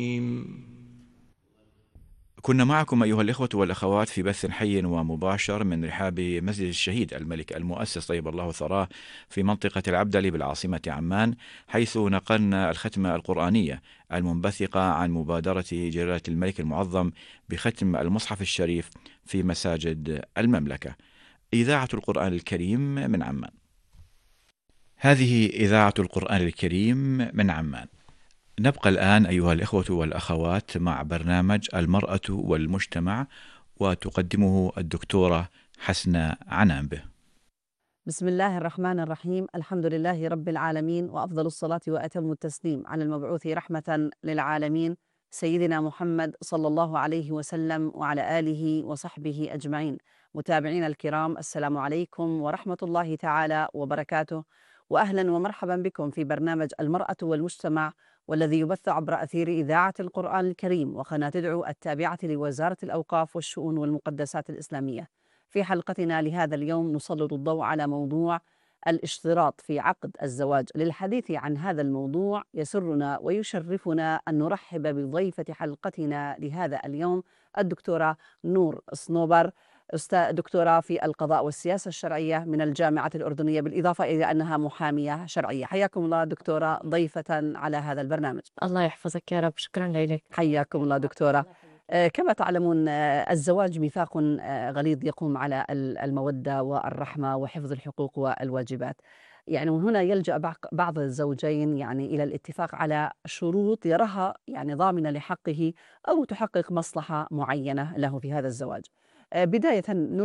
كنا معكم أيها الإخوة والأخوات في بث حي ومباشر من رحاب مسجد الشهيد الملك المؤسس طيب الله ثراه في منطقة العبدلي بالعاصمة عمان، حيث نقلنا الختمة القرآنية المنبثقة عن مبادرة جلالة الملك المعظم بختم المصحف الشريف في مساجد المملكة. إذاعة القرآن الكريم من عمان. هذه إذاعة القرآن الكريم من عمان. نبقى الآن أيها الإخوة والأخوات مع برنامج المرأة والمجتمع، وتقدمه الدكتورة حسنة عنامبه. بسم الله الرحمن الرحيم. الحمد لله رب العالمين، وأفضل الصلاة وأتم التسليم على المبعوث رحمة للعالمين سيدنا محمد صلى الله عليه وسلم وعلى آله وصحبه أجمعين. متابعينا الكرام، السلام عليكم ورحمة الله تعالى وبركاته، وأهلا ومرحبا بكم في برنامج المرأة والمجتمع، والذي يبث عبر أثير إذاعة القرآن الكريم وقناة تدعو التابعة لوزارة الأوقاف والشؤون والمقدسات الإسلامية. في حلقتنا لهذا اليوم نسلط الضوء على موضوع الاشتراط في عقد الزواج. للحديث عن هذا الموضوع يسرنا ويشرفنا أن نرحب بضيفة حلقتنا لهذا اليوم الدكتورة نور صنوبر، دكتورة في القضاء والسياسة الشرعية من الجامعة الأردنية، بالإضافة إلى أنها محامية شرعية. حياكم الله دكتورة ضيفة على هذا البرنامج. الله يحفظك يا رب، شكرا لك. حياكم الله دكتورة. كما تعلمون الزواج ميثاق غليظ يقوم على المودة والرحمة وحفظ الحقوق والواجبات. يعني هنا يلجأ بعض الزوجين يعني إلى الاتفاق على شروط يراها يعني ضامنة لحقه أو تحقق مصلحة معينة له في هذا الزواج. بداية